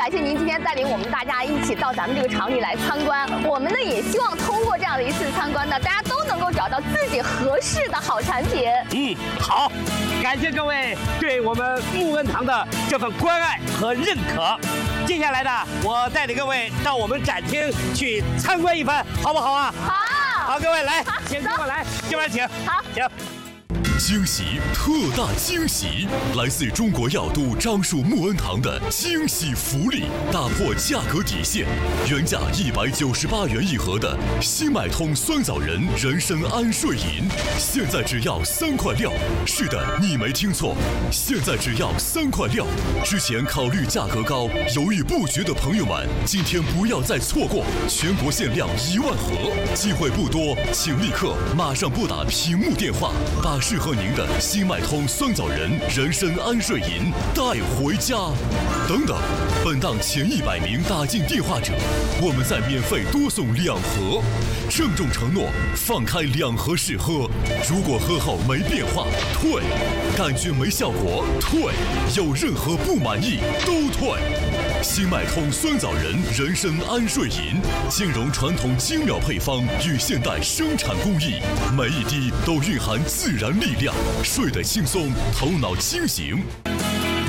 感谢您今天带领我们大家一起到咱们这个场里来参观。我们呢也希望通过这样的一次参观呢，大家都能够找到自己合适的好产品。 好，感谢各位对我们木恩堂的这份关爱和认可。接下来呢，我带领各位到我们展厅去参观一番，好不好啊？好，各位来，请跟我来，这边请。 好， 请。 惊喜，特大惊喜！来自中国药都樟树木恩堂的惊喜福利，打破价格底线，原价198元一盒的新买通酸枣仁人参安睡饮，现在只要3块6。是的，你没听错，现在只要3块6。之前考虑价格高，犹豫不决的朋友们，今天不要再错过，全国限量1万盒，机会不多，请立刻马上拨打屏幕电话，把适合您的新麦通酸枣仁人参安睡饮带回家。等等，本档前100名打进电话者，我们再免费多送2盒。郑重承诺，放开2盒试喝，如果喝后没变化退，感觉没效果退，有任何不满意都退。新麦通酸枣仁人参安睡饮，兼容传统精妙配方与现代生产工艺，每一滴都蕴含自然力量，睡得轻松，头脑清醒。